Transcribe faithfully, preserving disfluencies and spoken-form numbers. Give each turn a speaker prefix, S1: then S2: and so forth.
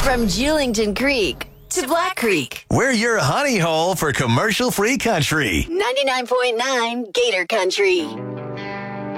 S1: From Julington Creek to Black Creek.
S2: We're your honey hole for commercial-free country.
S1: ninety-nine point nine Gator Country.